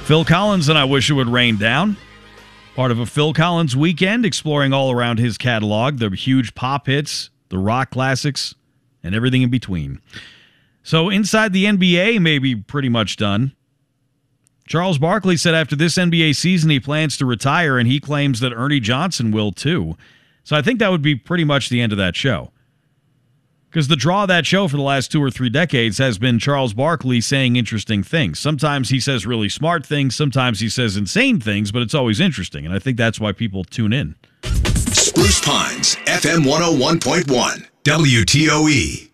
Phil Collins and I Wish It Would Rain Down. Part of a Phil Collins weekend, exploring all around his catalog, the huge pop hits, the rock classics, and everything in between. So inside the NBA may be pretty much done. Charles Barkley said after this NBA season he plans to retire, and he claims that Ernie Johnson will too. So I think that would be pretty much the end of that show. Because the draw of that show for the last 2 or 3 decades has been Charles Barkley saying interesting things. Sometimes he says really smart things, sometimes he says insane things, but it's always interesting, and I think that's why people tune in. Spruce Pines, FM 101.1, WTOE.